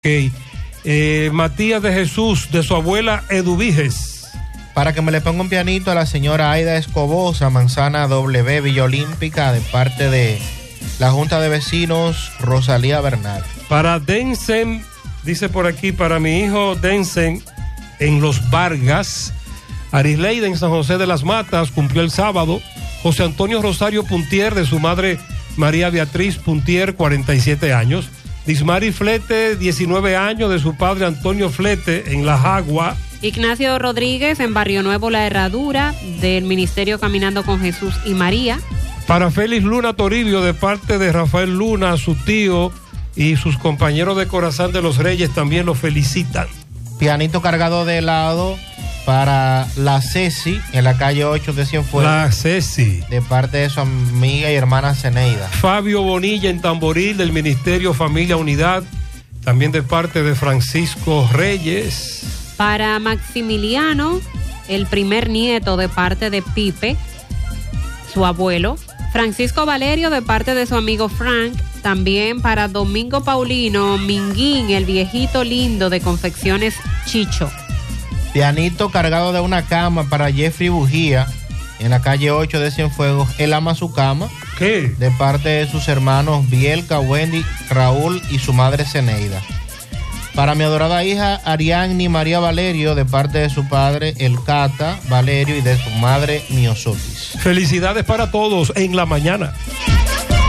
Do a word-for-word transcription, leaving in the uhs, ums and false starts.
Ok. Eh, Matías de Jesús, de su abuela Eduviges. Para que me le ponga un pianito a la señora Aida Escobosa, Manzana W, Villa Olímpica, de parte de la Junta de Vecinos Rosalía Bernal. Para Densen, dice por aquí, para mi hijo Densen, en Los Vargas. Arisleida en San José de las Matas, cumplió el sábado. José Antonio Rosario Puntier, de su madre María Beatriz Puntier, cuarenta y siete años. Dismari Flete, diecinueve años, de su padre Antonio Flete, en La Jagua. Ignacio Rodríguez, en Barrio Nuevo La Herradura, del Ministerio Caminando con Jesús y María. Para Félix Luna Toribio, de parte de Rafael Luna, su tío y sus compañeros de Corazón de los Reyes también lo felicitan. Pianito cargado de helado para la Ceci, en la calle ocho de Cienfuegos. La Ceci. De parte de su amiga y hermana Zeneida. Fabio Bonilla, en Tamboril, del Ministerio Familia Unidad, también de parte de Francisco Reyes. Para Maximiliano, el primer nieto, de parte de Pipe, su abuelo. Francisco Valerio, de parte de su amigo Frank. También para Domingo Paulino Minguín, el viejito lindo, de Confecciones Chicho. Pianito cargado de una cama para Jeffrey Bujía, en la calle ocho de Cienfuegos. Él ama su cama. ¿Qué? De parte de sus hermanos Bielka, Wendy, Raúl y su madre Zeneida. Para mi adorada hija Ariadne María Valerio, de parte de su padre El Cata Valerio y de su madre Miosotis. Felicidades para todos en la mañana.